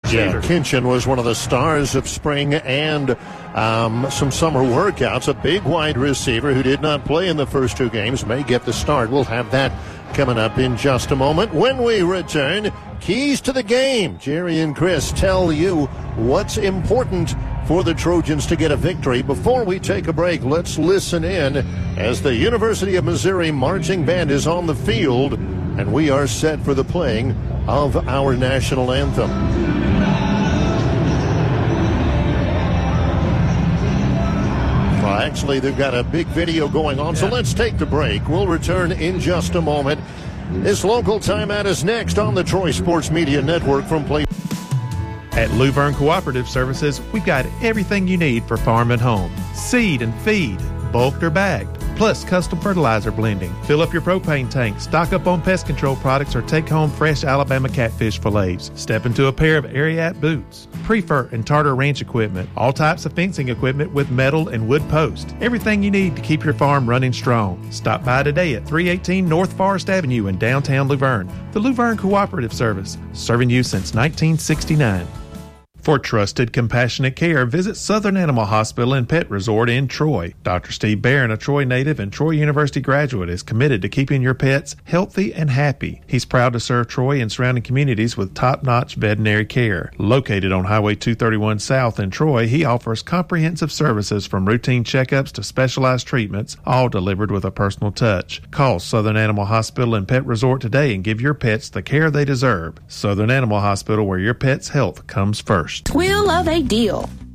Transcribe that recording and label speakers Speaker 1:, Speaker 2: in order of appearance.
Speaker 1: receiver.
Speaker 2: Yeah, Kinchin was one of the stars of spring and some summer workouts. A big wide receiver who did not play in the first two games may get the start. We'll have that coming up in just a moment. When we return, keys to the game. Jerry and Chris tell you what's important for the Trojans to get a victory. Before we take a break, let's listen in as the University of Missouri Marching Band is on the field, and we are set for the playing of our national anthem. Well, actually, they've got a big video going on, so let's take the break. We'll return in just a moment. This local timeout is next on the Troy Sports Media Network from Play.
Speaker 3: At Luverne Cooperative Services, we've got everything you need for farm and home. Seed and feed, bulked or bagged, plus custom fertilizer blending. Fill up your propane tank, stock up on pest control products, or take home fresh Alabama catfish fillets. Step into a pair of Ariat boots, Prefer and Tartar Ranch equipment, all types of fencing equipment with metal and wood posts. Everything you need to keep your farm running strong. Stop by today at 318 North Forest Avenue in downtown Luverne. The Luverne Cooperative Service, serving you since 1969. For trusted, compassionate care, visit Southern Animal Hospital and Pet Resort in Troy. Dr. Steve Barron, a Troy native and Troy University graduate, is committed to keeping your pets healthy and happy. He's proud to serve Troy and surrounding communities with top-notch veterinary care. Located on Highway 231 South in Troy, he offers comprehensive services from routine checkups to specialized treatments, all delivered with a personal touch. Call Southern Animal Hospital and Pet Resort today and give your pets the care they deserve. Southern Animal Hospital, where your pet's health comes first.
Speaker 4: Twill of a deal.